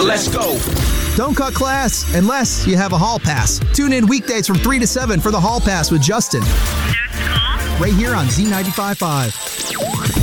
Let's go. Don't cut class unless you have a hall pass. Tune in weekdays from 3 to 7 for the hall pass with Justin. Right here on Z95.5.